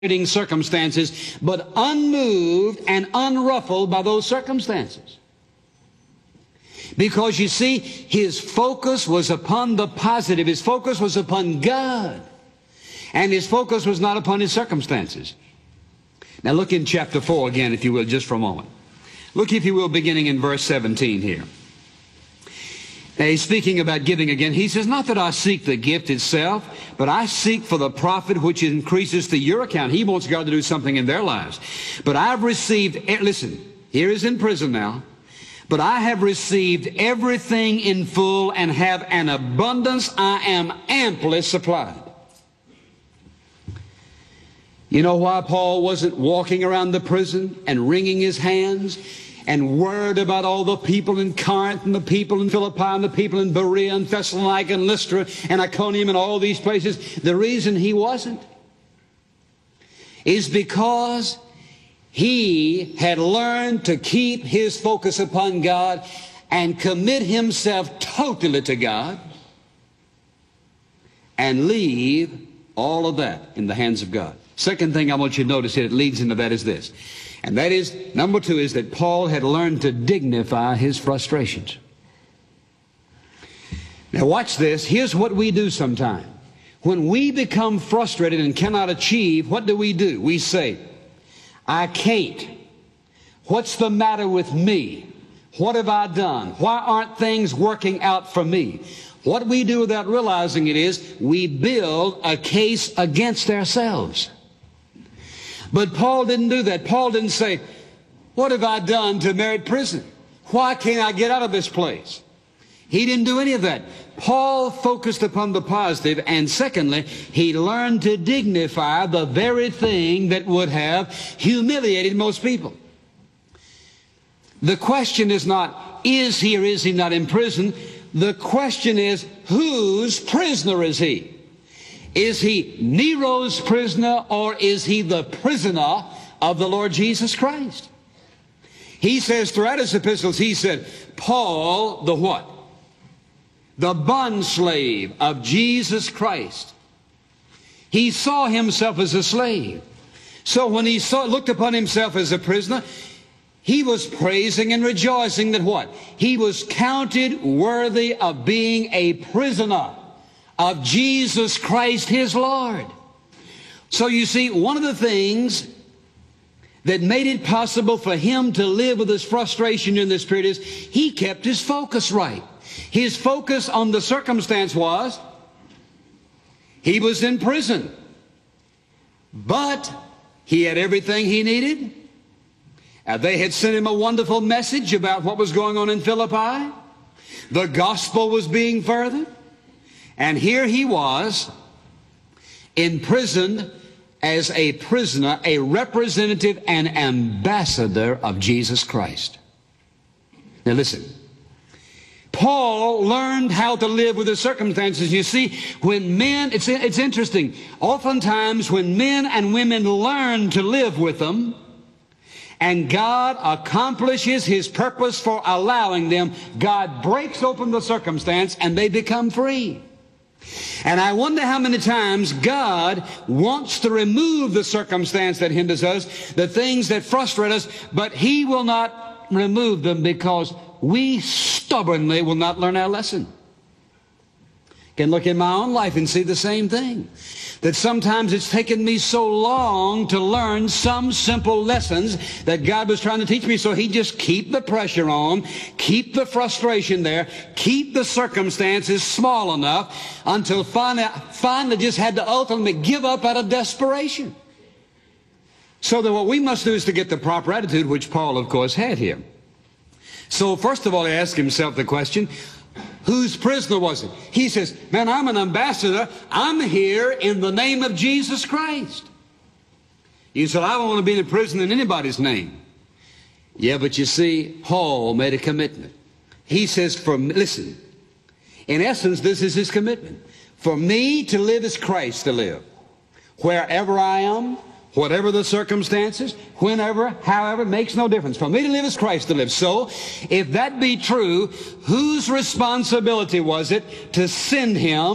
circumstances, but unmoved and unruffled by those circumstances. Because you see, his focus was upon the positive. His focus was upon God. And his focus was not upon his circumstances. Now look in chapter 4 again, if you will, just for a moment. Look, if you will, beginning in verse 17 here. Now, he's speaking about giving again. He says, not that I seek the gift itself, but I seek for the profit which increases to your account. He wants God to do something in their lives. But I've received, listen, here is in prison now, but I have received everything in full and have an abundance. I am amply supplied. You know why Paul wasn't walking around the prison and wringing his hands and worried about all the people in Corinth and the people in Philippi and the people in Berea and Thessalonica and Lystra and Iconium and all these places? The reason he wasn't is because he had learned to keep his focus upon God and commit himself totally to God and leave all of that in the hands of God. Second thing I want you to notice here that leads into that is this. And that is, number two, is that Paul had learned to dignify his frustrations. Now watch this. Here's what we do sometimes. When we become frustrated and cannot achieve, what do? We say, I can't. What's the matter with me? What have I done? Why aren't things working out for me? What we do without realizing it is we build a case against ourselves. But Paul didn't do that. Paul didn't say, what have I done to merit prison? Why can't I get out of this place? He didn't do any of that. Paul focused upon the positive, and secondly, he learned to dignify the very thing that would have humiliated most people. The question is not, is he or is he not in prison? The question is, whose prisoner is he? Is he Nero's prisoner, or is he the prisoner of the Lord Jesus Christ? He says throughout his epistles, he said, Paul, the what? The bondslave of Jesus Christ. He saw himself as a slave. So when he looked upon himself as a prisoner, he was praising and rejoicing that what? He was counted worthy of being a prisoner of Jesus Christ his Lord. So you see, one of the things that made it possible for him to live with his frustration in this period is he kept his focus right. His focus on the circumstance was he was in prison, but he had everything he needed. They had sent him a wonderful message about what was going on in Philippi. The gospel was being furthered. And here he was in prison as a prisoner, a representative and ambassador of Jesus Christ. Now listen, Paul learned how to live with the circumstances. You see, when men, it's interesting, oftentimes when men and women learn to live with them, and God accomplishes his purpose for allowing them, God breaks open the circumstance and they become free. And I wonder how many times God wants to remove the circumstance that hinders us, the things that frustrate us, but he will not remove them because we stubbornly will not learn our lesson. Can look in my own life and see the same thing. That sometimes it's taken me so long to learn some simple lessons that God was trying to teach me. So he just keep the pressure on, keep the frustration there, keep the circumstances small enough until finally just had to ultimately give up out of desperation. So that what we must do is to get the proper attitude, which Paul, of course, had here. So first of all, he asked himself the question, whose prisoner was it? He says, man, I'm an ambassador. I'm here in the name of Jesus Christ. You said, I don't want to be in prison in anybody's name. Yeah, but you see, Paul made a commitment. He says, listen, in essence, this is his commitment. For me to live is Christ to live. Wherever I am, whatever the circumstances, whenever, however, makes no difference. For me to live is Christ to live. So, if that be true, whose responsibility was it to send him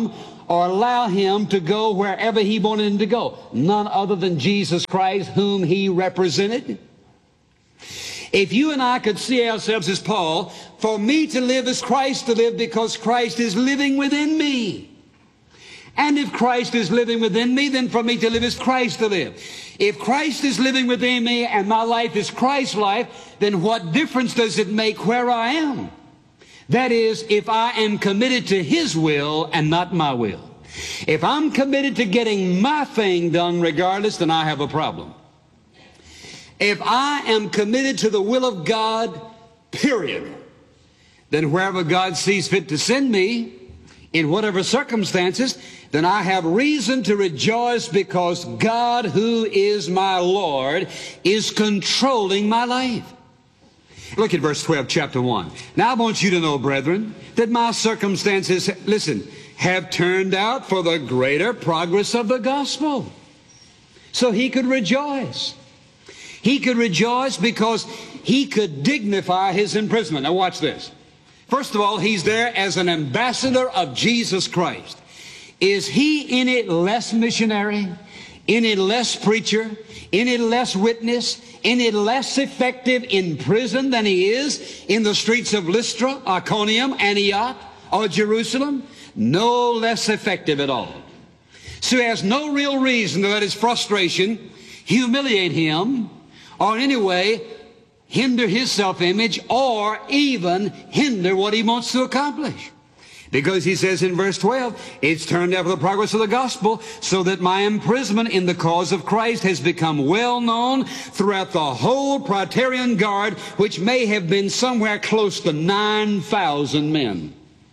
or allow him to go wherever he wanted him to go. None other than Jesus Christ, whom he represented. If you and I could see ourselves as Paul, for me to live is Christ to live, because Christ is living within me. And if Christ is living within me, then for me to live is Christ to live. If Christ is living within me and my life is Christ's life, then what difference does it make where I am? That is, if I am committed to his will and not my will. If I'm committed to getting my thing done regardless, then I have a problem. If I am committed to the will of God, period, then wherever God sees fit to send me, in whatever circumstances, then I have reason to rejoice, because God, who is my Lord, is controlling my life. Look at verse 12, chapter 1. Now I want you to know, brethren, that my circumstances, listen, have turned out for the greater progress of the gospel. So he could rejoice. He could rejoice because he could dignify his imprisonment. Now watch this. First of all, he's there as an ambassador of Jesus Christ. Is he any less missionary, any less preacher, any less witness, any less effective in prison than he is in the streets of Lystra, Iconium, Antioch, or Jerusalem? No less effective at all. So he has no real reason to let his frustration humiliate him, or in any way hinder his self-image, or even hinder what he wants to accomplish. Because he says in verse 12, it's turned out for the progress of the gospel, so that my imprisonment in the cause of Christ has become well known throughout the whole Praetorian Guard, which may have been somewhere close to 9,000 men.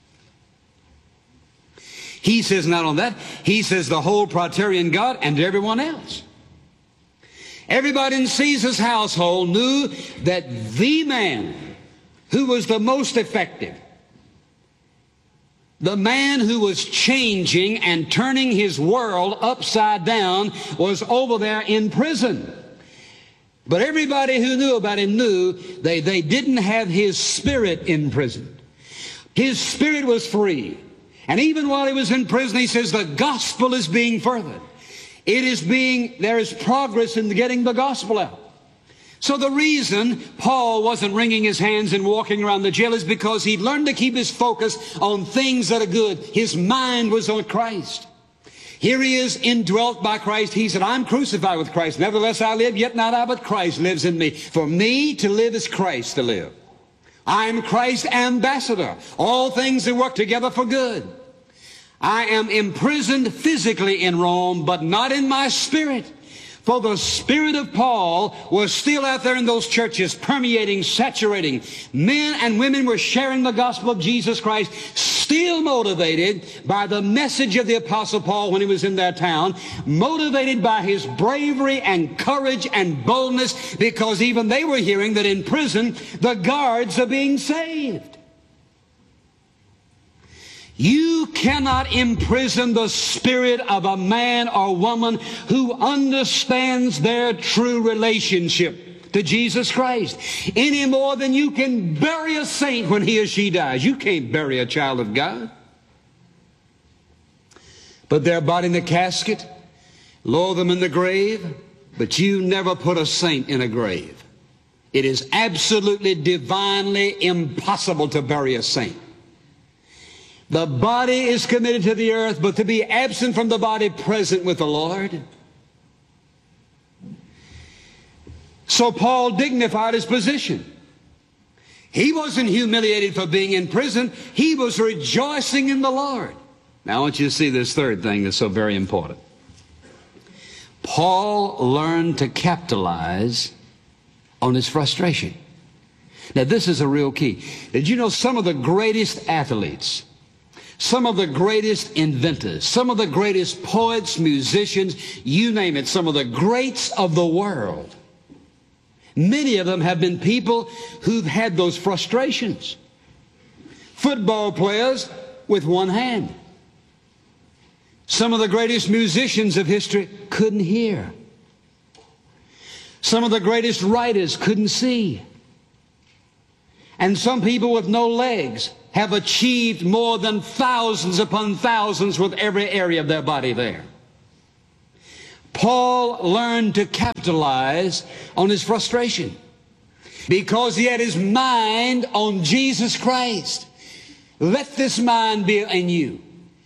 He says not on that, he says the whole Praetorian Guard and everyone else. Everybody in Caesar's household knew that the man who was the most effective, the man who was changing and turning his world upside down, was over there in prison. But everybody who knew about him knew they didn't have his spirit in prison. His spirit was free. And even while he was in prison, he says the gospel is being furthered. There is progress in getting the gospel out. So the reason Paul wasn't wringing his hands and walking around the jail is because he'd learned to keep his focus on things that are good. His mind was on Christ. Here he is, indwelt by Christ. He said, I'm crucified with Christ. Nevertheless I live, yet not I, but Christ lives in me. For me to live is Christ to live. I am Christ's ambassador. All things that work together for good. I am imprisoned physically in Rome, but not in my spirit. For the spirit of Paul was still out there in those churches, permeating, saturating. Men and women were sharing the gospel of Jesus Christ, still motivated by the message of the Apostle Paul when he was in their town, motivated by his bravery and courage and boldness, because even they were hearing that in prison the guards are being saved. You cannot imprison the spirit of a man or woman who understands their true relationship to Jesus Christ any more than you can bury a saint when he or she dies. You can't bury a child of God. Put their body in the casket, lower them in the grave, but you never put a saint in a grave. It is absolutely divinely impossible to bury a saint. The body is committed to the earth, but to be absent from the body, present with the Lord. So Paul dignified his position. He wasn't humiliated for being in prison. He was rejoicing in the Lord. Now I want you to see this third thing that's so very important. Paul learned to capitalize on his frustration. Now this is a real key. Did you know some of the greatest athletes, some of the greatest inventors, some of the greatest poets, musicians, you name it, some of the greats of the world, many of them have been people who've had those frustrations. Football players with one hand. Some of the greatest musicians of history couldn't hear. Some of the greatest writers couldn't see. And some people with no legs have achieved more than thousands upon thousands with every area of their body there. Paul learned to capitalize on his frustration because he had his mind on Jesus Christ. Let this mind be in you.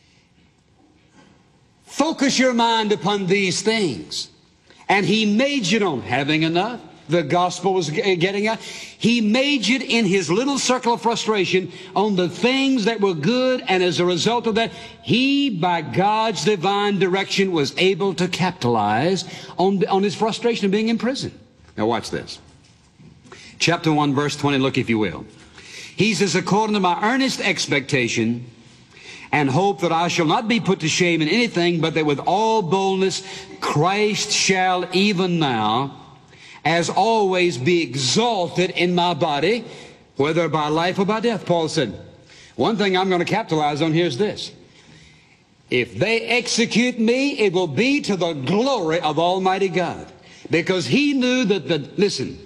Focus your mind upon these things. And he majored on having enough. The gospel was getting out. He majored in his little circle of frustration on the things that were good, and as a result of that, he, by God's divine direction, was able to capitalize on his frustration of being in prison. Now watch this. Chapter 1, verse 20, look if you will. He says, according to my earnest expectation and hope that I shall not be put to shame in anything, but that with all boldness Christ shall even now, as always, be exalted in my body, whether by life or by death. Paul said, one thing I'm going to capitalize on here is this. If they execute me, it will be to the glory of Almighty God. Because he knew that listen,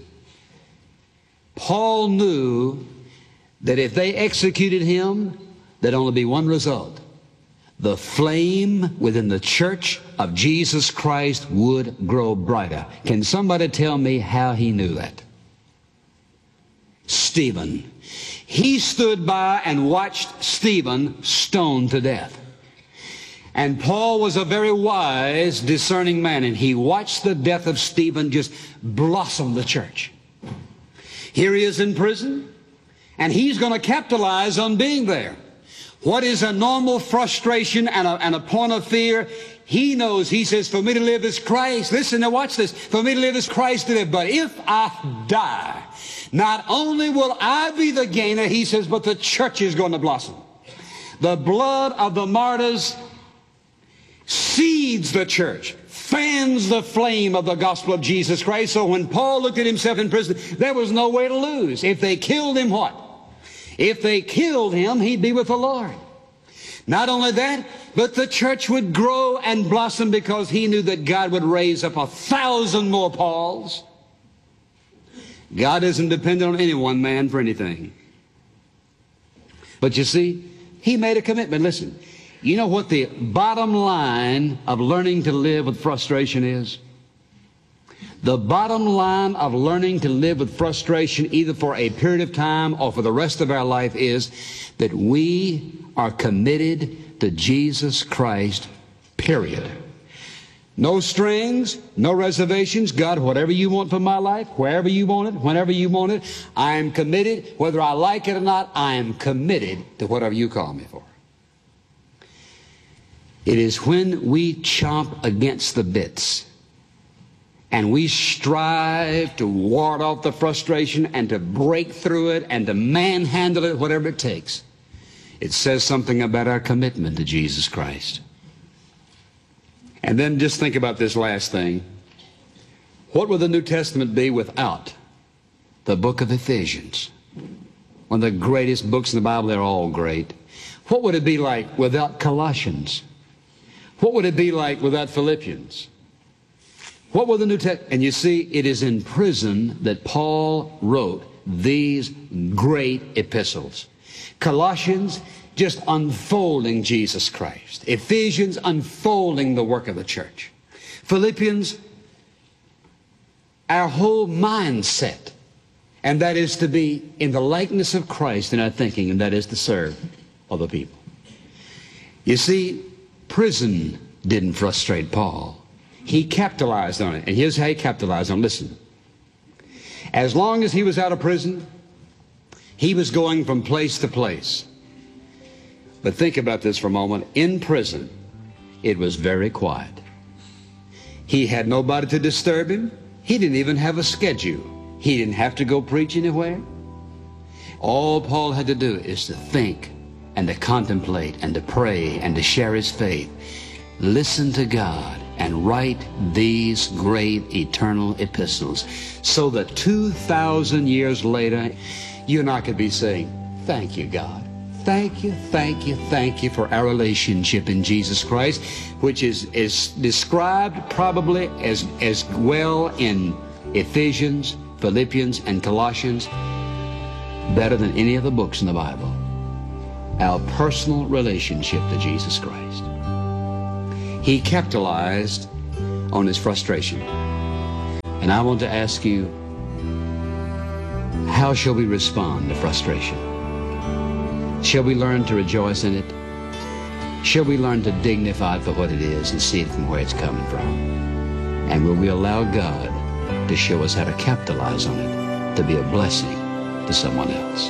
Paul knew that if they executed him, there'd only be one result. The flame within the church of Jesus Christ would grow brighter. Can somebody tell me how he knew that? Stephen. He stood by and watched Stephen stoned to death. And Paul was a very wise, discerning man, and he watched the death of Stephen just blossom the church. Here he is in prison, and he's going to capitalize on being there. What is a normal frustration and a point of fear? He knows. He says, for me to live is Christ. Listen, now watch this. For me to live is Christ to live. But if I die, not only will I be the gainer, he says, but the church is going to blossom. The blood of the martyrs seeds the church, fans the flame of the gospel of Jesus Christ. So when Paul looked at himself in prison, there was no way to lose. If they killed him, what? If they killed him, he'd be with the Lord. Not only that, but the church would grow and blossom because he knew that God would raise up 1,000 more Pauls. God isn't dependent on any one man for anything. But you see, he made a commitment. Listen, you know what the bottom line of learning to live with frustration is? The bottom line of learning to live with frustration, either for a period of time or for the rest of our life, is that we are committed to Jesus Christ, period. No strings, no reservations. God, whatever you want for my life, wherever you want it, whenever you want it, I am committed. Whether I like it or not, I am committed to whatever you call me for. It is when we chomp against the bits and we strive to ward off the frustration and to break through it and to manhandle it, whatever it takes. It says something about our commitment to Jesus Christ. And then just think about this last thing. What would the New Testament be without the book of Ephesians? One of the greatest books in the Bible. They're all great. What would it be like without Colossians? What would it be like without Philippians? What will the New Testament? And you see, it is in prison that Paul wrote these great epistles. Colossians, just unfolding Jesus Christ. Ephesians, unfolding the work of the church. Philippians, our whole mindset. And that is to be in the likeness of Christ in our thinking, and that is to serve other people. You see, prison didn't frustrate Paul. He capitalized on it. And here's how he capitalized on it. Listen. As long as he was out of prison, he was going from place to place. But think about this for a moment. In prison, it was very quiet. He had nobody to disturb him. He didn't even have a schedule. He didn't have to go preach anywhere. All Paul had to do is to think and to contemplate and to pray and to share his faith. Listen to God and write these great eternal epistles so that 2,000 years later, you and I could be saying, thank you, God. Thank you, thank you, thank you for our relationship in Jesus Christ, which is described probably as well in Ephesians, Philippians, and Colossians better than any of the books in the Bible, our personal relationship to Jesus Christ. He capitalized on his frustration. And I want to ask you, how shall we respond to frustration? Shall we learn to rejoice in it? Shall we learn to dignify it for what it is and see it from where it's coming from? And will we allow God to show us how to capitalize on it, to be a blessing to someone else?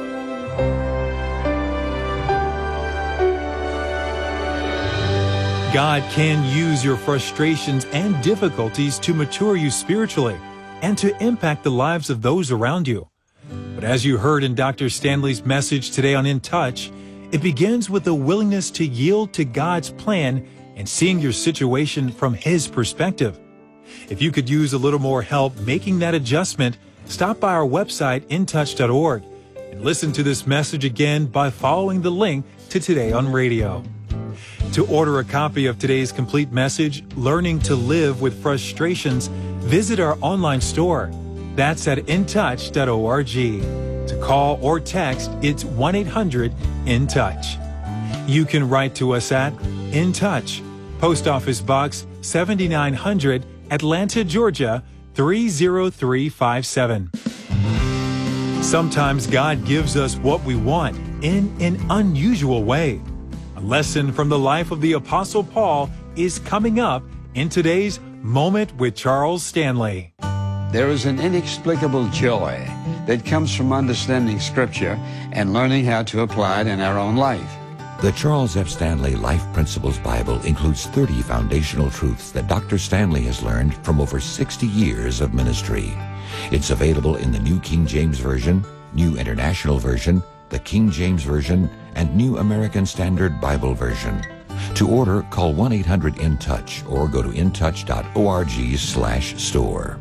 God can use your frustrations and difficulties to mature you spiritually and to impact the lives of those around you. But as you heard in Dr. Stanley's message today on In Touch, it begins with a willingness to yield to God's plan and seeing your situation from His perspective. If you could use a little more help making that adjustment, stop by our website, intouch.org, and listen to this message again by following the link to Today on Radio. To order a copy of today's complete message, Learning to Live with Frustrations, visit our online store. That's at intouch.org. To call or text, it's 1-800-IN-TOUCH. You can write to us at In Touch, Post Office Box 7900, Atlanta, Georgia 30357. Sometimes God gives us what we want in an unusual way. A lesson from the life of the Apostle Paul is coming up in today's Moment with Charles Stanley. There is an inexplicable joy that comes from understanding Scripture and learning how to apply it in our own life. The Charles F. Stanley Life Principles Bible includes 30 foundational truths that Dr. Stanley has learned from over 60 years of ministry. It's available in the New King James Version, New International Version, the King James Version, and New American Standard Bible Version. To order, call 1-800-IN-TOUCH or go to intouch.org/store.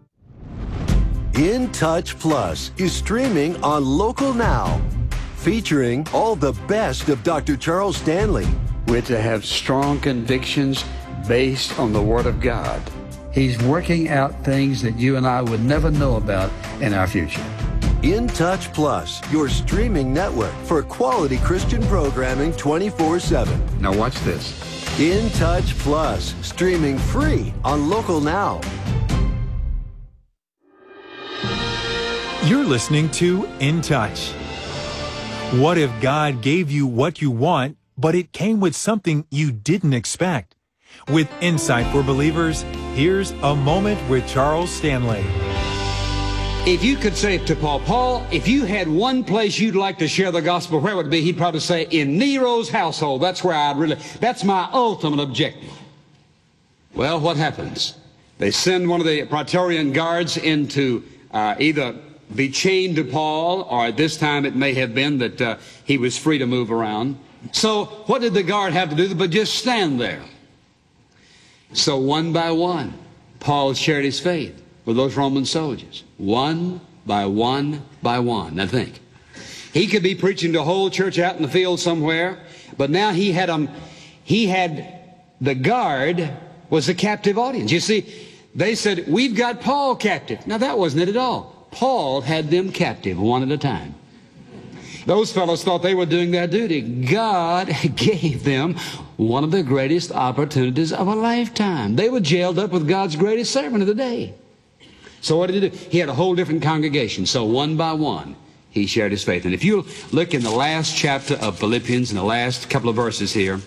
In Touch Plus is streaming on Local Now, featuring all the best of Dr. Charles Stanley. We're to have strong convictions based on the Word of God. He's working out things that you and I would never know about in our future. In Touch Plus, your streaming network for quality Christian programming 24/7. Now watch this. In Touch Plus, streaming free on Local Now. You're listening to In Touch. What if God gave you what you want, but it came with something you didn't expect? With Insight for Believers, here's a Moment with Charles Stanley. If you could say to Paul, if you had one place you'd like to share the gospel, where would it be? He'd probably say, in Nero's household. That's where that's my ultimate objective. Well, what happens? They send one of the Praetorian guards into either be chained to Paul, or at this time it may have been that he was free to move around. So what did the guard have to do but just stand there? So one by one, Paul shared his faith with those Roman soldiers. One by one by one. Now think. He could be preaching to a whole church out in the field somewhere, but now he had the guard was a captive audience. You see, they said, we've got Paul captive. Now that wasn't it at all. Paul had them captive one at a time. Those fellows thought they were doing their duty. God gave them one of the greatest opportunities of a lifetime. They were jailed up with God's greatest servant of the day. So what did he do? He had a whole different congregation. So one by one, he shared his faith. And if you look in the last chapter of Philippians, in the last couple of verses here,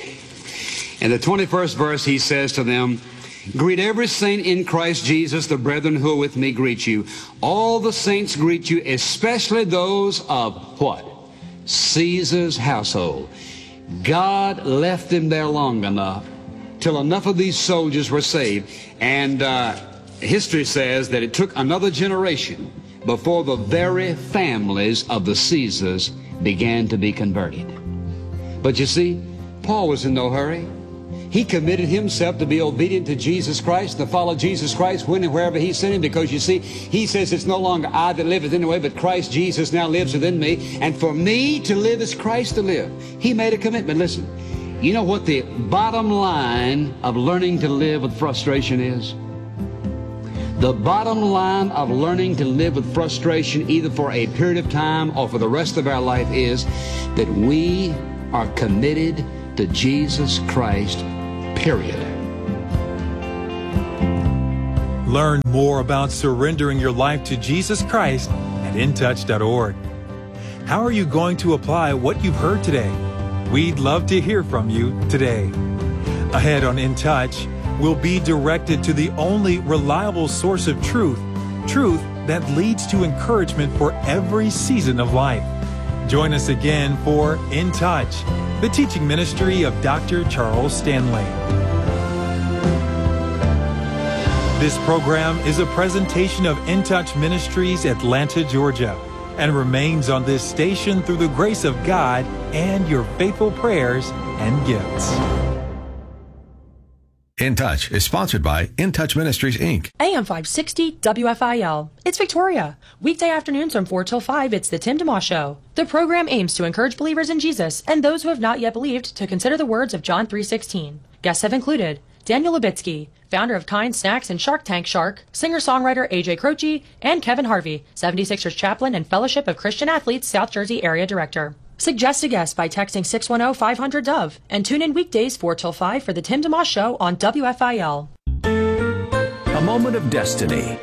in the 21st verse, he says to them, greet every saint in Christ Jesus. The brethren who are with me greet you. All the saints greet you, especially those of what? Caesar's household. God left them there long enough till enough of these soldiers were saved. And history says that it took another generation before the very families of the Caesars began to be converted. But you see, Paul was in no hurry. He committed himself to be obedient to Jesus Christ, to follow Jesus Christ when and wherever he sent him, because you see, he says it's no longer I that liveth in the way, but Christ Jesus now lives within me. And for me to live is Christ to live. He made a commitment. Listen, you know what the bottom line of learning to live with frustration is? The bottom line of learning to live with frustration, either for a period of time or for the rest of our life, is that we are committed to Jesus Christ, period. Learn more about surrendering your life to Jesus Christ at intouch.org. How are you going to apply what you've heard today? We'd love to hear from you today. Ahead on In Touch, we'll be directed to the only reliable source of truth that leads to encouragement for every season of life. Join us again for In Touch, the teaching ministry of Dr. Charles Stanley. This program is a presentation of In Touch Ministries, Atlanta, Georgia, and remains on this station through the grace of God and your faithful prayers and gifts. In Touch is sponsored by In Touch Ministries, Inc. AM 560 WFIL. It's Victoria. Weekday afternoons from 4 till 5, it's the Tim DeMoss Show. The program aims to encourage believers in Jesus and those who have not yet believed to consider the words of John 3:16. Guests have included Daniel Lubitsky, founder of Kind Snacks and Shark Tank Shark, singer-songwriter AJ Croce, and Kevin Harvey, 76ers chaplain and Fellowship of Christian Athletes South Jersey area director. Suggest a guest by texting 610-500-DOVE and tune in weekdays 4 till 5 for the Tim DeMoss Show on WFIL. A moment of destiny.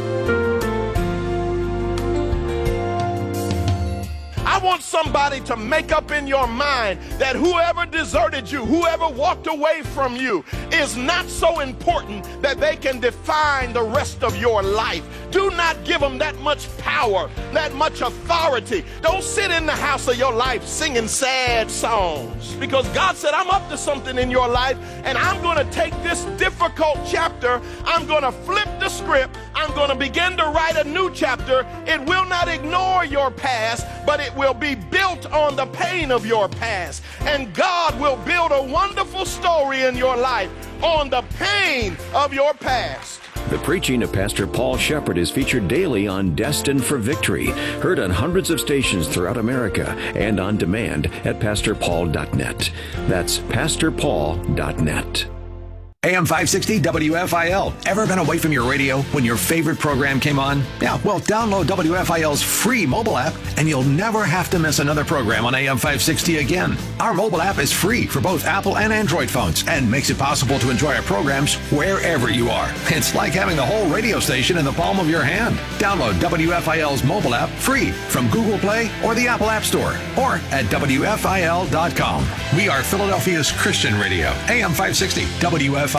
I want somebody to make up in your mind that whoever deserted you, whoever walked away from you, is not so important that they can define the rest of your life. Do not give them that much power, that much authority. Don't sit in the house of your life singing sad songs, because God said, I'm up to something in your life, and I'm going to take this difficult chapter, I'm going to flip the script, I'm going to begin to write a new chapter. It will not ignore your past, but it will be built on the pain of your past. And God will build a wonderful story in your life on the pain of your past. The preaching of Pastor Paul Shepherd is featured daily on Destined for Victory, heard on hundreds of stations throughout America and on demand at pastorpaul.net. That's pastorpaul.net. AM 560 WFIL. Ever been away from your radio when your favorite program came on? Yeah, well, download WFIL's free mobile app and you'll never have to miss another program on AM 560 again. Our mobile app is free for both Apple and Android phones and makes it possible to enjoy our programs wherever you are. It's like having the whole radio station in the palm of your hand. Download WFIL's mobile app free from Google Play or the Apple App Store or at WFIL.com. We are Philadelphia's Christian radio, AM 560 WFIL.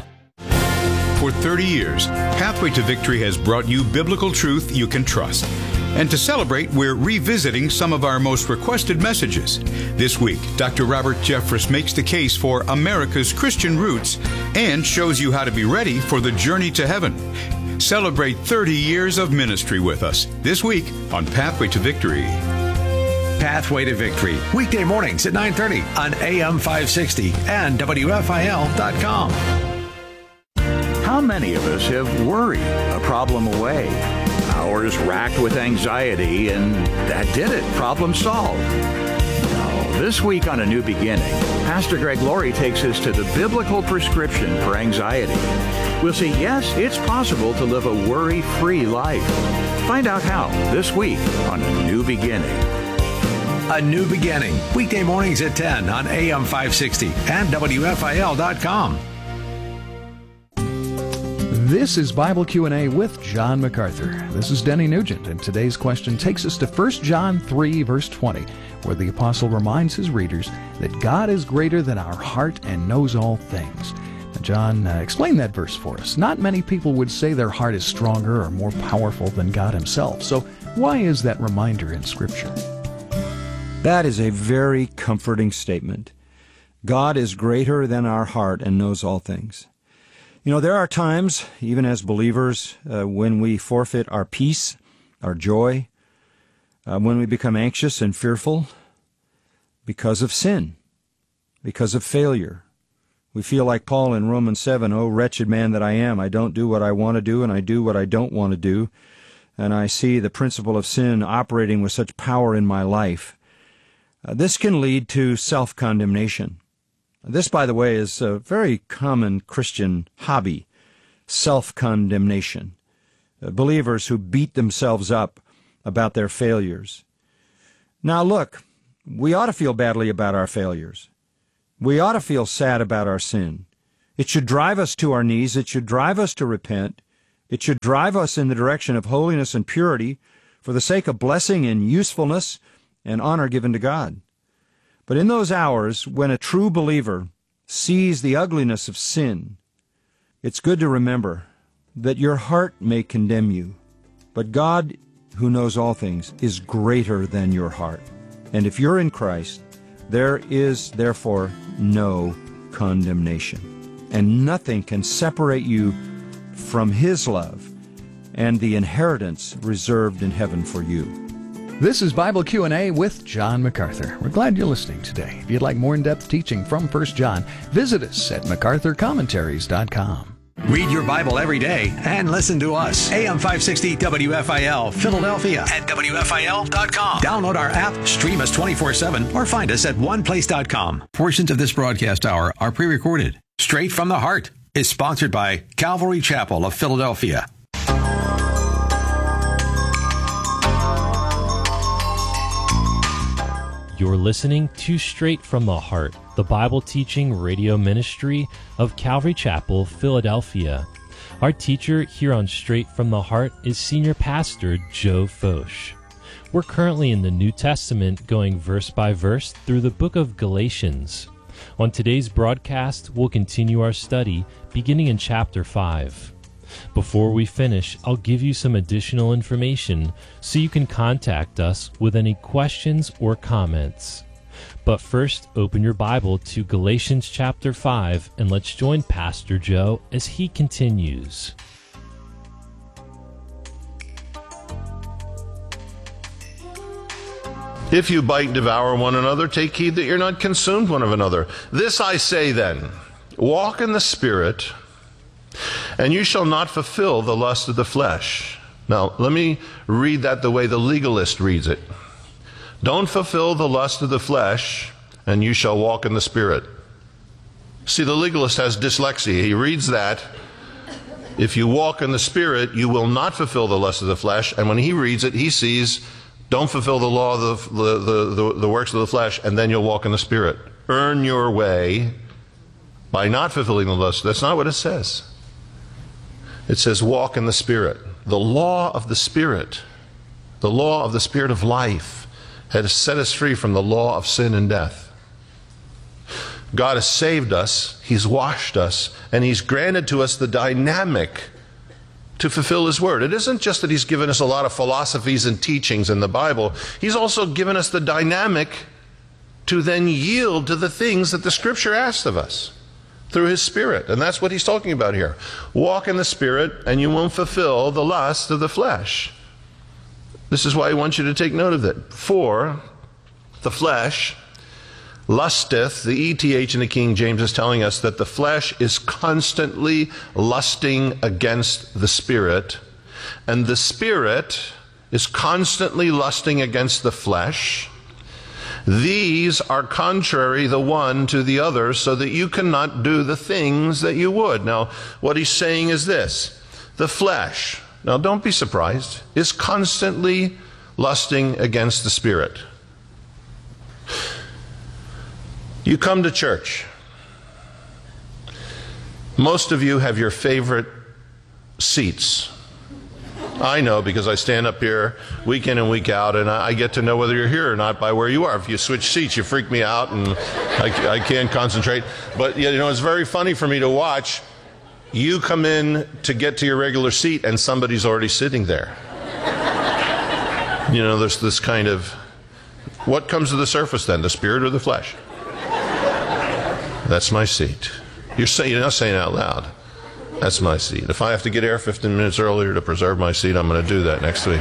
For 30 years, Pathway to Victory has brought you biblical truth you can trust. And to celebrate, we're revisiting some of our most requested messages. This week, Dr. Robert Jeffress makes the case for America's Christian roots and shows you how to be ready for the journey to heaven. Celebrate 30 years of ministry with us this week on Pathway to Victory. Pathway to Victory, weekday mornings at 9:30 on AM 560 and WFIL.com. How many of us have worry a problem away? Hours racked with anxiety, and that did it. Problem solved. No, this week on A New Beginning, Pastor Greg Laurie takes us to the biblical prescription for anxiety. We'll see, yes, it's possible to live a worry-free life. Find out how this week on A New Beginning. A New Beginning, weekday mornings at 10 on AM 560 and WFIL.com. This is Bible Q&A with John MacArthur. This is Denny Nugent, and today's question takes us to 1 John 3, verse 20, where the apostle reminds his readers that God is greater than our heart and knows all things. Now, John, explain that verse for us. Not many people would say their heart is stronger or more powerful than God himself. So why is that reminder in Scripture? That is a very comforting statement. God is greater than our heart and knows all things. You know, there are times, even as believers, when we forfeit our peace, our joy, when we become anxious and fearful because of sin, because of failure. We feel like Paul in Romans 7, "Oh, wretched man that I am, I don't do what I want to do, and I do what I don't want to do. And I see the principle of sin operating with such power in my life." This can lead to self-condemnation. This, by the way, is a very common Christian hobby, self-condemnation. believers who beat themselves up about their failures. Now look, we ought to feel badly about our failures. We ought to feel sad about our sin. It should drive us to our knees. It should drive us to repent. It should drive us in the direction of holiness and purity for the sake of blessing and usefulness and honor given to God. But in those hours when a true believer sees the ugliness of sin, it's good to remember that your heart may condemn you, but God, who knows all things, is greater than your heart. And if you're in Christ, there is therefore no condemnation. And nothing can separate you from His love and the inheritance reserved in heaven for you. This is Bible Q&A with John MacArthur. We're glad you're listening today. If you'd like more in-depth teaching from 1 John, visit us at MacArthurCommentaries.com. Read your Bible every day and listen to us. AM 560 WFIL, Philadelphia at WFIL.com. Download our app, stream us 24/7, or find us at oneplace.com. Portions of this broadcast hour are pre-recorded. Straight from the Heart is sponsored by Calvary Chapel of Philadelphia. You're listening to Straight from the Heart, the Bible teaching radio ministry of Calvary Chapel, Philadelphia. Our teacher here on Straight from the Heart is Senior Pastor Joe Focht. We're currently in the New Testament, going verse by verse through the book of Galatians. On today's broadcast, we'll continue our study beginning in chapter 5. Before we finish, I'll give you some additional information so you can contact us with any questions or comments. But first, open your Bible to Galatians chapter 5 and let's join Pastor Joe as he continues. If you bite and devour one another, take heed that you're not consumed one of another. This I say then, walk in the Spirit, and you shall not fulfill the lust of the flesh. Now, let me read that the way the legalist reads it. Don't fulfill the lust of the flesh, and you shall walk in the Spirit. See, the legalist has dyslexia. He reads that, if you walk in the Spirit, you will not fulfill the lust of the flesh. And when he reads it, he sees, don't fulfill the law of the works of the flesh, and then you'll walk in the Spirit. Earn your way by not fulfilling the lust. That's not what it says. It says walk in the Spirit. The law of the Spirit of life, has set us free from the law of sin and death. God has saved us, He's washed us, and He's granted to us the dynamic to fulfill His Word. It isn't just that He's given us a lot of philosophies and teachings in the Bible. He's also given us the dynamic to then yield to the things that the Scripture asks of us through His Spirit. And that's what He's talking about here. Walk in the Spirit, and you won't fulfill the lust of the flesh. This is why I want you to take note of it. For the flesh lusteth, the ETH in the King James is telling us that the flesh is constantly lusting against the Spirit, and the Spirit is constantly lusting against the flesh. These are contrary the one to the other, so that you cannot do the things that you would. Now, what he's saying is this. The flesh, now don't be surprised, is constantly lusting against the Spirit. You come to church. Most of you have your favorite seats. I know, because I stand up here week in and week out, and I get to know whether you're here or not by where you are. If you switch seats, you freak me out, and I can't concentrate. But you know, it's very funny for me to watch. You come in to get to your regular seat, and somebody's already sitting there. You know, there's this kind of, what comes to the surface then, the spirit or the flesh? That's my seat. You're not saying it out loud. That's my seat. If I have to get here 15 minutes earlier to preserve my seat, I'm going to do that next week.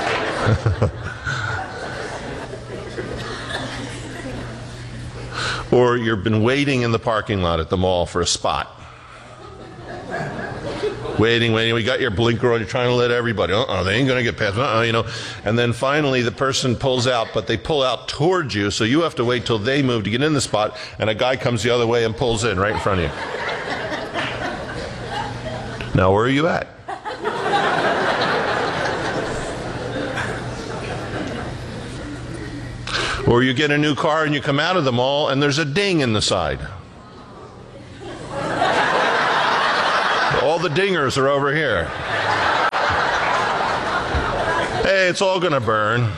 Or you've been waiting in the parking lot at the mall for a spot. Waiting. We got your blinker on. You're trying to let everybody. They ain't going to get past. You know. And then finally the person pulls out, but they pull out towards you, so you have to wait till they move to get in the spot, and a guy comes the other way and pulls in right in front of you. Now, where are you at? Or you get a new car and you come out of the mall and there's a ding in the side. All the dingers are over here. Hey, it's all going to burn.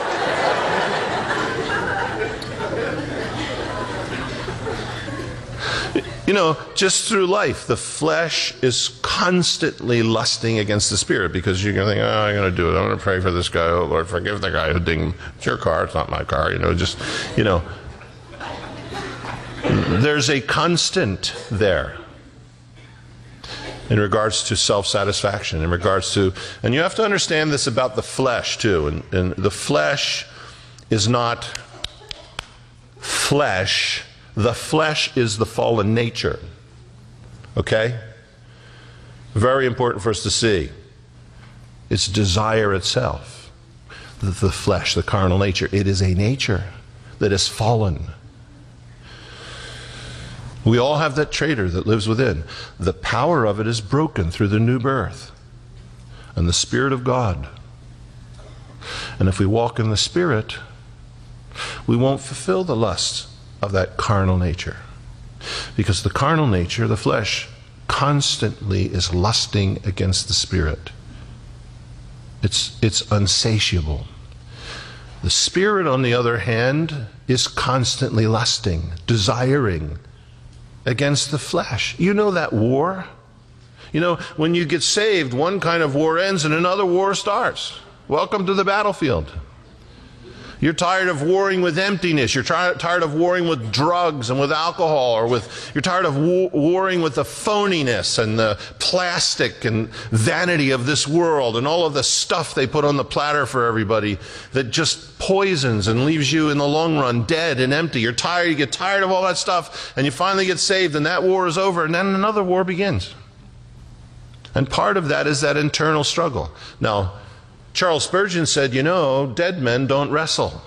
You know, just through life, the flesh is constantly lusting against the spirit, because you're going to think, oh, I'm going to do it. I'm going to pray for this guy. Oh, Lord, forgive the guy who dinged. It's your car. It's not my car. There's a constant there in regards to self-satisfaction, in regards to, and you have to understand this about the flesh too. And the flesh is not flesh. The flesh is the fallen nature. Okay? Very important for us to see. It's desire itself. The flesh, the carnal nature. It is a nature that is fallen. We all have that traitor that lives within. The power of it is broken through the new birth and the Spirit of God. And if we walk in the Spirit, we won't fulfill the lusts of that carnal nature. Because the carnal nature, the flesh, constantly is lusting against the Spirit. It's unsatiable. The Spirit, on the other hand, is constantly lusting, desiring against the flesh. You know that war? You know, when you get saved, one kind of war ends and another war starts. Welcome to the battlefield. You're tired of warring with emptiness. You're tired of warring with drugs and with alcohol, or you're tired of warring with the phoniness and the plastic and vanity of this world and all of the stuff they put on the platter for everybody that just poisons and leaves you in the long run dead and empty. You get tired of all that stuff, and you finally get saved, and that war is over, and then another war begins. And part of that is that internal struggle. Now, Charles Spurgeon said, dead men don't wrestle.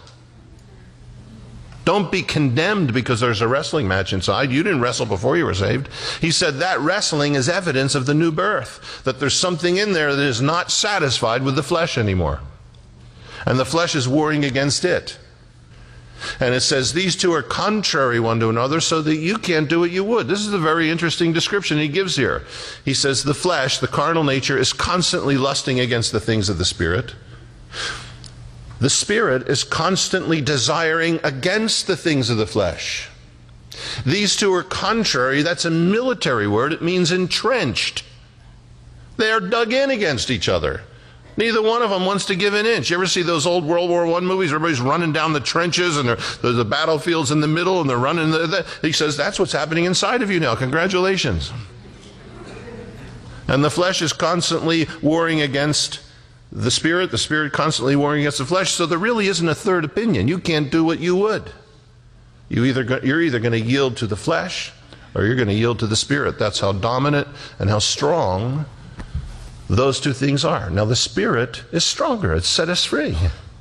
Don't be condemned because there's a wrestling match inside. You didn't wrestle before you were saved. He said that wrestling is evidence of the new birth, that there's something in there that is not satisfied with the flesh anymore. And the flesh is warring against it. And it says these two are contrary one to another, so that you can't do what you would. This is a very interesting description he gives here. He says the flesh, the carnal nature, is constantly lusting against the things of the Spirit. The Spirit is constantly desiring against the things of the flesh. These two are contrary. That's a military word. It means entrenched. They are dug in against each other. Neither one of them wants to give an inch. You ever see those old World War I movies? Everybody's running down the trenches, and there's the battlefield's in the middle, and they're running. He says, that's what's happening inside of you now. Congratulations. And the flesh is constantly warring against the Spirit constantly warring against the flesh, so there really isn't a third opinion. You can't do what you would. You're either going to yield to the flesh, or you're going to yield to the Spirit. That's how dominant and how strong those two things are. Now the Spirit is stronger. It's set us free.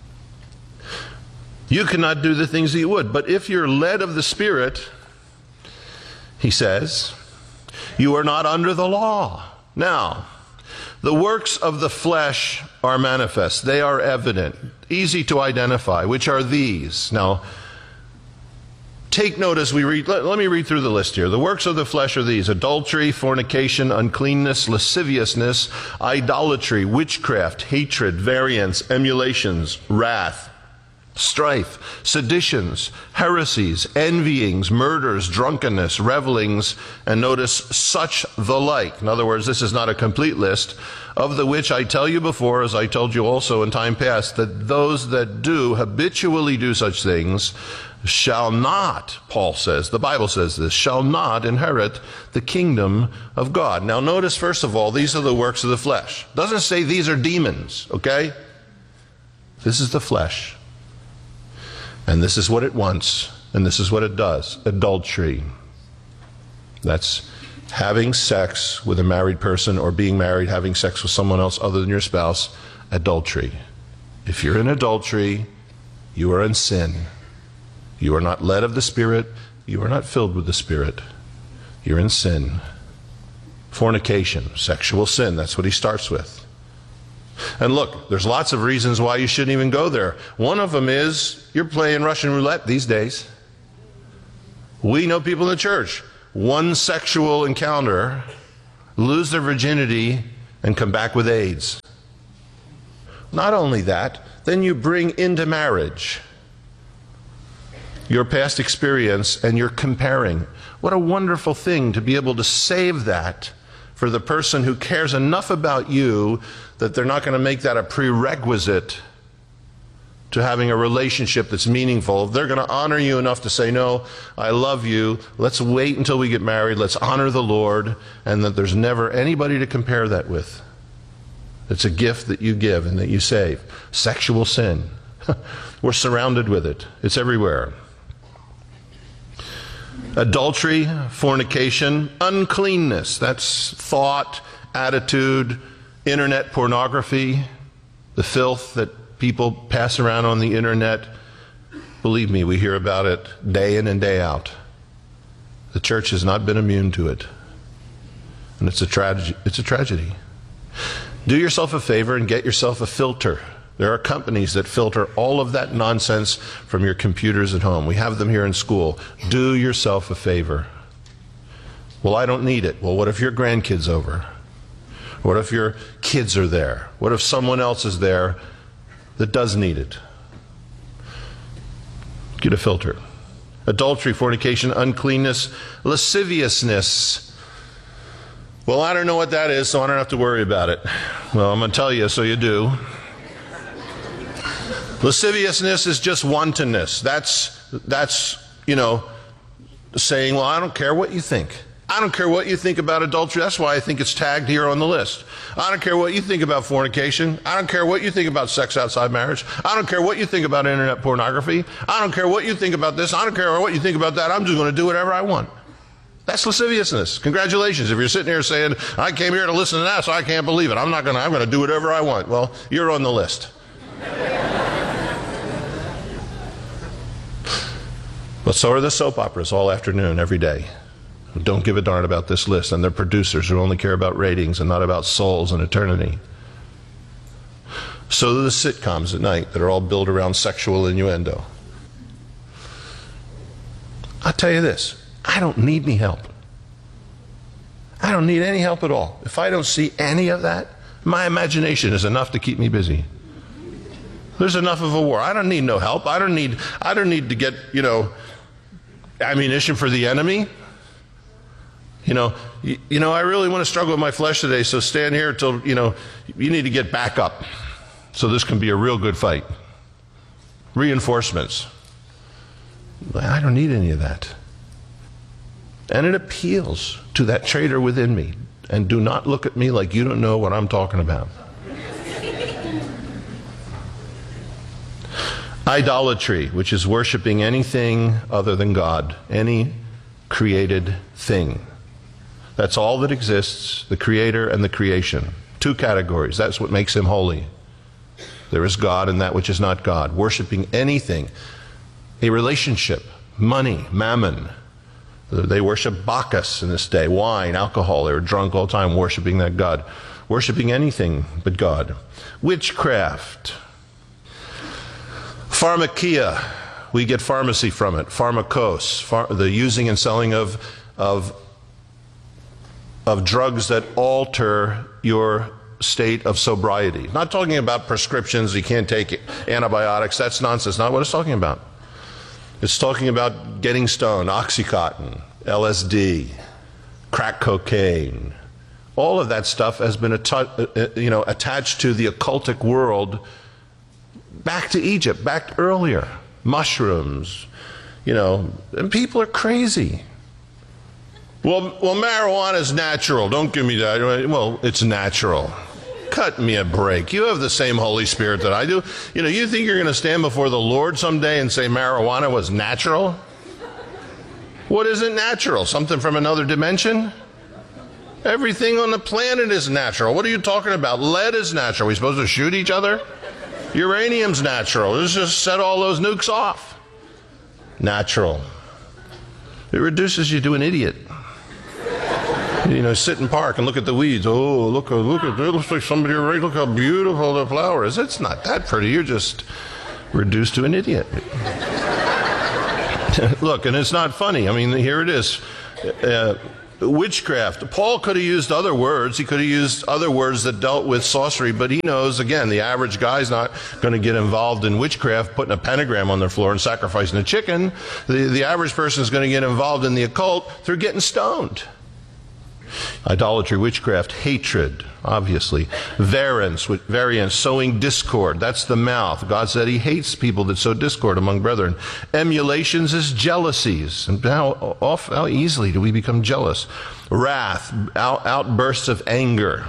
You cannot do the things that you would. But if you're led of the Spirit, he says, you are not under the law. Now, the works of the flesh are manifest. They are evident, easy to identify, which are these. Now, take note as we read. Let me read through the list here. The works of the flesh are these: adultery, fornication, uncleanness, lasciviousness, idolatry, witchcraft, hatred, variance, emulations, wrath, strife, seditions, heresies, envyings, murders, drunkenness, revelings, and notice, such the like. In other words, this is not a complete list, of the which I tell you before, as I told you also in time past, that those that do habitually do such things shall not, Paul says, the Bible says this, shall not inherit the kingdom of God. Now notice, first of all, these are the works of the flesh. It doesn't say these are demons, okay? This is the flesh. And this is what it wants, and this is what it does. Adultery. That's having sex with a married person, or being married, having sex with someone else other than your spouse. Adultery. If you're in adultery, you are in sin. You are not led of the Spirit. You are not filled with the Spirit. You're in sin. Fornication, sexual sin. That's what he starts with. And look, there's lots of reasons why you shouldn't even go there. One of them is you're playing Russian roulette these days. We know people in the church, one sexual encounter, lose their virginity, and come back with AIDS. Not only that, then you bring into marriage your past experience and you're comparing. What a wonderful thing to be able to save that for the person who cares enough about you that they're not going to make that a prerequisite to having a relationship that's meaningful. They're going to honor you enough to say, no, I love you. Let's wait until we get married. Let's honor the Lord. And that there's never anybody to compare that with. It's a gift that you give and that you save. Sexual sin. We're surrounded with it. It's everywhere. Adultery, fornication, uncleanness. That's thought, attitude, internet pornography, the filth that people pass around on the internet. Believe me, we hear about it day in and day out. The church has not been immune to it. And it's a tragedy. Do yourself a favor and get yourself a filter. There are companies that filter all of that nonsense from your computers at home. We have them here in school. Do yourself a favor. Well, I don't need it. Well, what if your grandkid's over? What if your kids are there? What if someone else is there that does need it? Get a filter. Adultery, fornication, uncleanness, lasciviousness. Well, I don't know what that is, so I don't have to worry about it. Well, I'm going to tell you so you do. Lasciviousness is just wantonness. That's saying, well, I don't care what you think. I don't care what you think about adultery. That's why I think it's tagged here on the list. I don't care what you think about fornication. I don't care what you think about sex outside marriage. I don't care what you think about internet pornography. I don't care what you think about this. I don't care what you think about that. I'm just going to do whatever I want. That's lasciviousness. Congratulations. If you're sitting here saying, I came here to listen to that, so I can't believe it. I'm going to do whatever I want. Well, you're on the list. But so are the soap operas all afternoon, every day. Don't give a darn about this list. And they're producers who only care about ratings and not about souls and eternity. So do the sitcoms at night that are all built around sexual innuendo. I'll tell you this. I don't need any help. I don't need any help at all. If I don't see any of that, my imagination is enough to keep me busy. There's enough of a war. I don't need no help. I don't need to get, ammunition for the enemy. I really want to struggle with my flesh today, so stand here till, you need to get back up. So this can be a real good fight. Reinforcements. I don't need any of that. And it appeals to that traitor within me. And do not look at me like you don't know what I'm talking about. Idolatry, which is worshiping anything other than God, any created thing. That's all that exists, the creator and the creation. Two categories. That's what makes him holy. There is God and that which is not God. Worshiping anything. A relationship, money, mammon. They worship Bacchus in this day, wine, alcohol. They were drunk all the time worshiping that God. Worshiping anything but God. Witchcraft. Pharmakia, we get pharmacy from it. Pharmakos, the using and selling of drugs that alter your state of sobriety. Not talking about prescriptions, you can't take antibiotics, that's nonsense, not what it's talking about. It's talking about getting stoned, Oxycontin, LSD, crack cocaine. All of that stuff has been attached to the occultic world back to Egypt, back earlier. Mushrooms, and people are crazy. Well, marijuana is natural. Don't give me that. Well, it's natural. Cut me a break. You have the same Holy Spirit that I do. You think you're going to stand before the Lord someday and say marijuana was natural? What isn't natural? Something from another dimension? Everything on the planet is natural. What are you talking about? Lead is natural. Are we supposed to shoot each other? Uranium's natural. Let's just set all those nukes off. Natural. It reduces you to an idiot. You know, sit and park and look at the weeds. Oh, look at it looks like somebody right. Look how beautiful the flower is. It's not that pretty. You're just reduced to an idiot. Look, and it's not funny. I mean, here it is. Witchcraft. Paul could have used other words. He could have used other words that dealt with sorcery, but he knows, again, the average guy's not going to get involved in witchcraft, putting a pentagram on their floor and sacrificing a chicken. The average person is going to get involved in the occult through getting stoned. Idolatry, witchcraft, hatred, obviously. Variance, sowing discord. That's the mouth. God said he hates people that sow discord among brethren. Emulations is jealousies. And how easily do we become jealous? Wrath, outbursts of anger.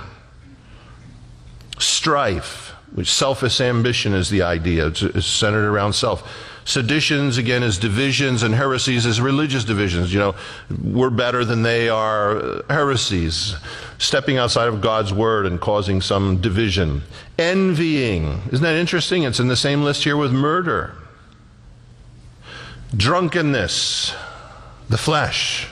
Strife, which selfish ambition is the idea. It's centered around self. Seditions, again, is divisions, and heresies is religious divisions. You know, we're better than they are. Heresies, stepping outside of God's word and causing some division. Envying, isn't that interesting? It's in the same list here with murder. Drunkenness, the flesh.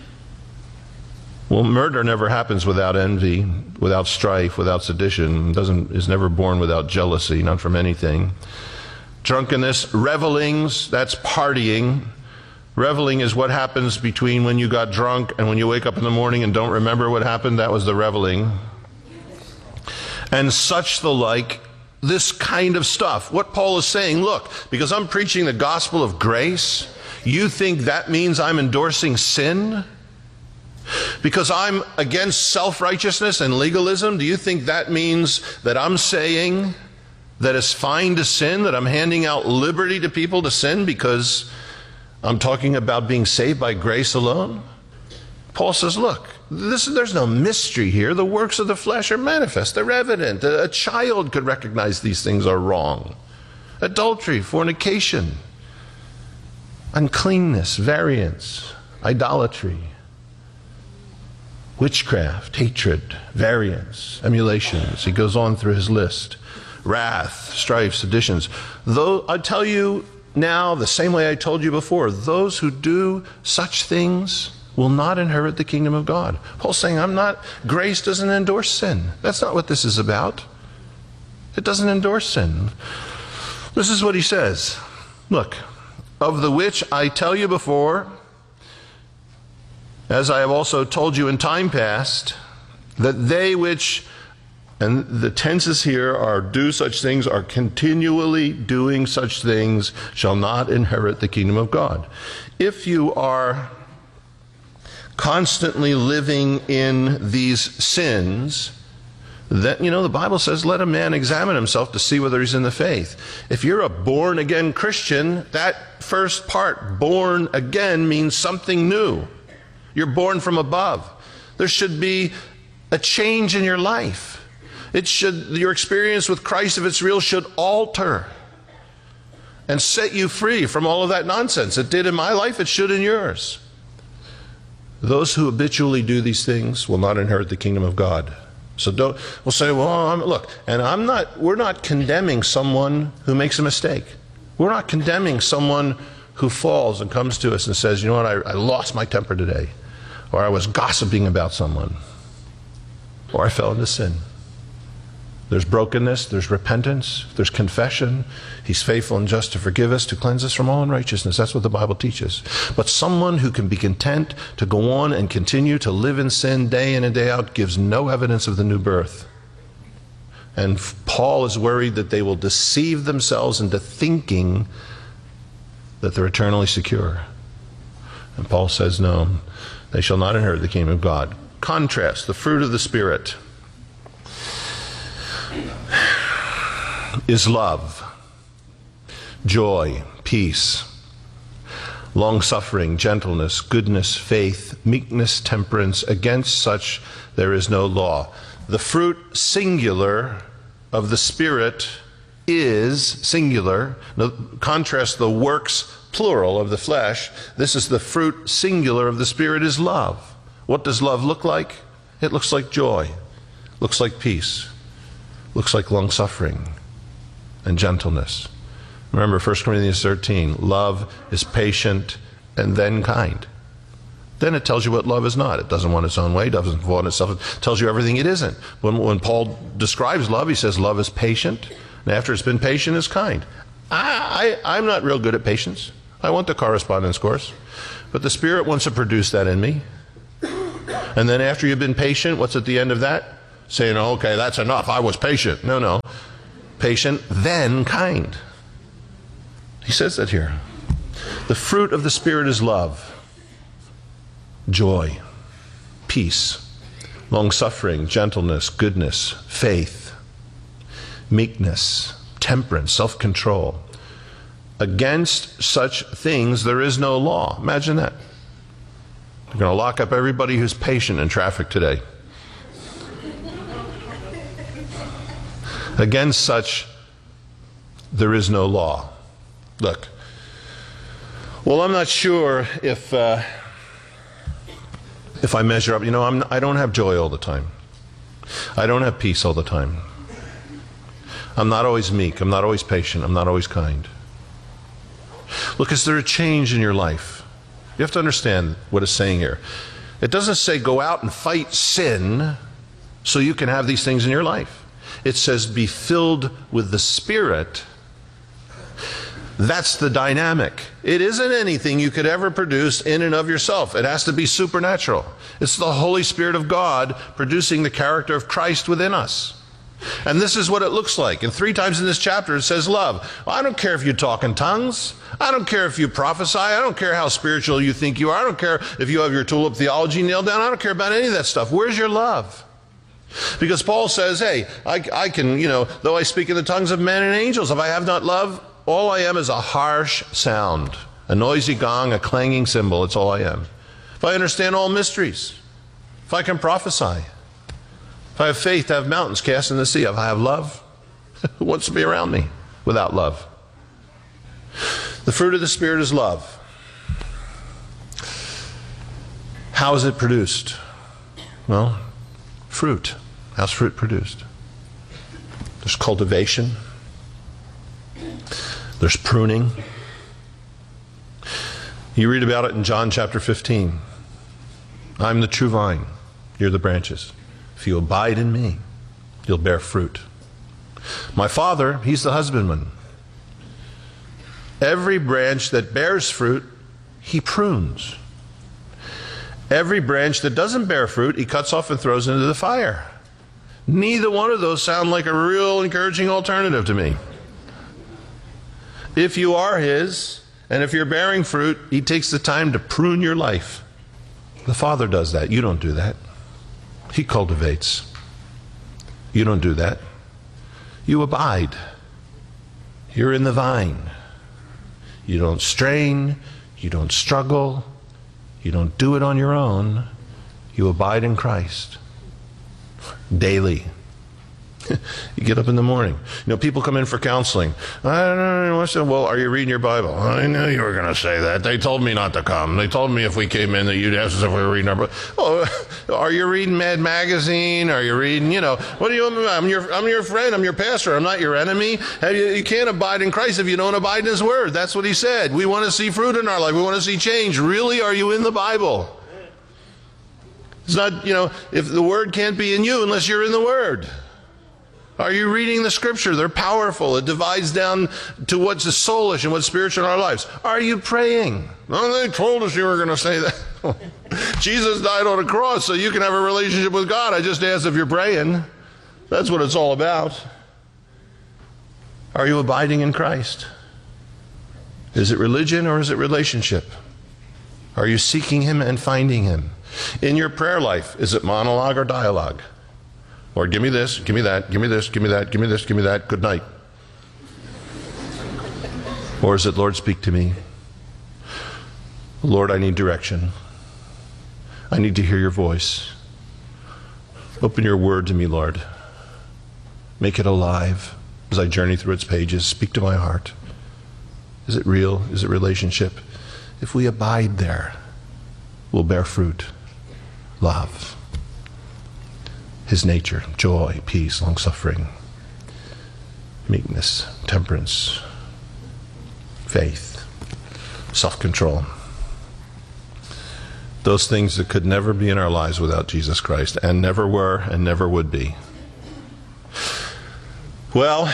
Well, murder never happens without envy, without strife, without sedition. Is never born without jealousy, not from anything. Drunkenness, revelings, that's partying. Reveling is what happens between when you got drunk and when you wake up in the morning and don't remember what happened. That was the reveling. And such the like, this kind of stuff. What Paul is saying, look, because I'm preaching the gospel of grace, you think that means I'm endorsing sin? Because I'm against self-righteousness and legalism, do you think that means that I'm saying that it's fine to sin, that I'm handing out liberty to people to sin because I'm talking about being saved by grace alone? Paul says, look, there's no mystery here. The works of the flesh are manifest. They're evident. A child could recognize these things are wrong. Adultery, fornication, uncleanness, variance, idolatry, witchcraft, hatred, variance, emulations. He goes on through his list. Wrath, strife, seditions. Though I tell you now, the same way I told you before, those who do such things will not inherit the kingdom of God. Paul's saying, grace doesn't endorse sin. That's not what this is about. It doesn't endorse sin. This is what he says. Look, of the which I tell you before, as I have also told you in time past, that they which, and the tenses here are do such things, are continually doing such things, shall not inherit the kingdom of God. If you are constantly living in these sins, then, the Bible says, let a man examine himself to see whether he's in the faith. If you're a born again Christian, that first part, born again, means something new. You're born from above. There should be a change in your life. Your experience with Christ, if it's real, should alter and set you free from all of that nonsense. It did in my life, it should in yours. Those who habitually do these things will not inherit the kingdom of God. So we'll say, look, and we're not condemning someone who makes a mistake. We're not condemning someone who falls and comes to us and says, you know what, I lost my temper today, or I was gossiping about someone, or I fell into sin. There's brokenness, there's repentance, there's confession. He's faithful and just to forgive us, to cleanse us from all unrighteousness. That's what the Bible teaches. But someone who can be content to go on and continue to live in sin day in and day out gives no evidence of the new birth. And Paul is worried that they will deceive themselves into thinking that they're eternally secure. And Paul says, no, they shall not inherit the kingdom of God. Contrast, the fruit of the Spirit is love, joy, peace, long-suffering, gentleness, goodness, faith, meekness, temperance. Against such there is no law. The fruit singular of the Spirit is singular. Now, contrast the works plural of the flesh. This is the fruit singular of the Spirit is love. What does love look like? It looks like joy, looks like peace, looks like long-suffering and gentleness. Remember 1 Corinthians 13, love is patient and then kind. Then it tells you what love is not. It doesn't want its own way, doesn't want itself. It tells you everything it isn't. When Paul describes love, he says love is patient, and after it's been patient, is kind. I'm not real good at patience. I want the correspondence course. But the Spirit wants to produce that in me. And then after you've been patient, what's at the end of that? Saying, oh, okay, that's enough. I was patient. No. Patient, then kind. He says that here. The fruit of the Spirit is love, joy, peace, long-suffering, gentleness, goodness, faith, meekness, temperance, self-control. Against such things there is no law. Imagine that. They're going to lock up everybody who's patient in traffic today. Against such there is no law. Look. Well, I'm not sure if I measure up. I don't have joy all the time. I don't have peace all the time. I'm not always meek. I'm not always patient. I'm not always kind. Look, is there a change in your life? You have to understand what it's saying here. It doesn't say go out and fight sin so you can have these things in your life. It says be filled with the Spirit. That's the dynamic. It isn't anything you could ever produce in and of yourself. It has to be supernatural. It's the Holy Spirit of God producing the character of Christ within us. And this is what it looks like. And 3 times in this chapter it says love. Well, I don't care if you talk in tongues. I don't care if you prophesy. I don't care how spiritual you think you are. I don't care if you have your tulip theology nailed down. I don't care about any of that stuff. Where's your love? Because Paul says, hey, I can, though I speak in the tongues of men and angels, if I have not love, all I am is a harsh sound, a noisy gong, a clanging cymbal. It's all I am. If I understand all mysteries, if I can prophesy, if I have faith to have mountains cast in the sea, if I have love, who wants to be around me without love? The fruit of the Spirit is love. How is it produced? Well, fruit. How's fruit produced? There's cultivation. There's pruning. You read about it in John chapter 15. I'm the true vine. You're the branches. If you abide in me, you'll bear fruit. My Father, He's the husbandman. Every branch that bears fruit, He prunes. Every branch that doesn't bear fruit, He cuts off and throws into the fire. Neither one of those sound like a real encouraging alternative to me. If you are His, and if you're bearing fruit, He takes the time to prune your life. The Father does that. You don't do that. He cultivates. You don't do that. You abide. You're in the vine. You don't strain. You don't struggle. You don't do it on your own. You abide in Christ. Daily. You get up in the morning. People come in for counseling. I don't know. Well, are you reading your Bible? I knew you were going to say that. They told me not to come. They told me if we came in that you'd ask us if we were reading our Bible. Oh, are you reading Mad Magazine? Are you reading, what do you want me to do? I'm your friend. I'm your pastor. I'm not your enemy. You can't abide in Christ if you don't abide in His Word. That's what He said. We want to see fruit in our life. We want to see change. Really, are you in the Bible? It's not, if the Word can't be in you unless you're in the Word. Are you reading the Scripture? They're powerful. It divides down to what's soulish and what's spiritual in our lives. Are you praying? Well, they told us you were going to say that. Jesus died on a cross so you can have a relationship with God. I just asked if you're praying. That's what it's all about. Are you abiding in Christ? Is it religion or is it relationship? Are you seeking Him and finding Him? In your prayer life, is it monologue or dialogue? Lord, give me this, give me that, give me this, give me that, give me this, give me that, good night. Or is it, Lord, speak to me. Lord, I need direction. I need to hear your voice. Open your word to me, Lord. Make it alive as I journey through its pages. Speak to my heart. Is it real? Is it relationship? If we abide there, we'll bear fruit. Love. His nature, joy, peace, long-suffering, meekness, temperance, faith, self-control. Those things that could never be in our lives without Jesus Christ, and never were and never would be. Well,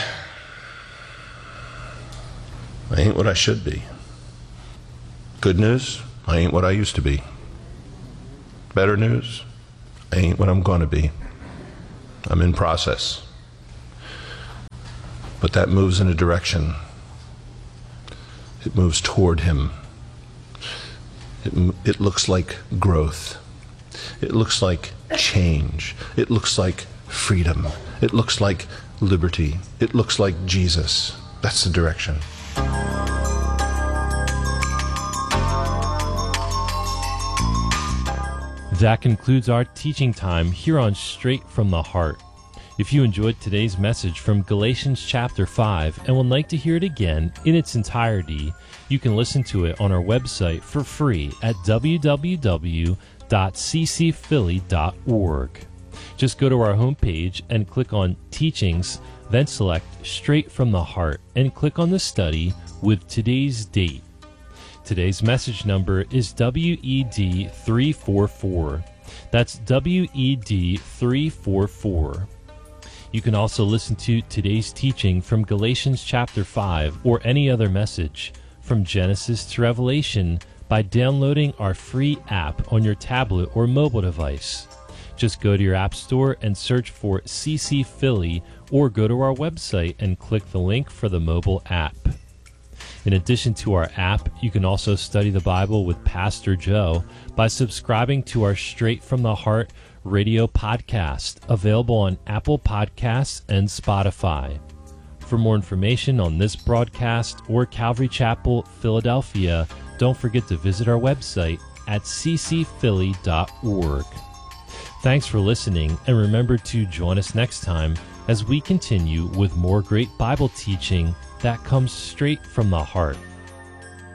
I ain't what I should be. Good news, I ain't what I used to be. Better news, I ain't what I'm going to be. I'm in process. But that moves in a direction. It moves toward Him. It looks like growth. It looks like change. It looks like freedom. It looks like liberty. It looks like Jesus. That's the direction. That concludes our teaching time here on Straight from the Heart. If you enjoyed today's message from Galatians chapter 5 and would like to hear it again in its entirety, you can listen to it on our website for free at www.ccphilly.org. Just go to our homepage and click on Teachings, then select Straight from the Heart and click on the study with today's date. Today's message number is WED 344. That's WED 344. You can also listen to today's teaching from Galatians chapter 5 or any other message from Genesis to Revelation by downloading our free app on your tablet or mobile device. Just go to your app store and search for CC Philly or go to our website and click the link for the mobile app. In addition to our app, you can also study the Bible with Pastor Joe by subscribing to our Straight from the Heart radio podcast, available on Apple Podcasts and Spotify. For more information on this broadcast or Calvary Chapel, Philadelphia, don't forget to visit our website at ccphilly.org. Thanks for listening, and remember to join us next time as we continue with more great Bible teaching that comes straight from the heart.